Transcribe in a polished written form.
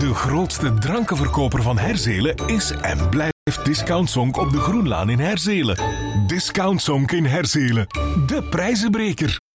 De grootste drankenverkoper van Herzelen is en blijft Discount Sonk op de Groenlaan in Herzelen. Discount Sonk in Herzelen. De prijzenbreker.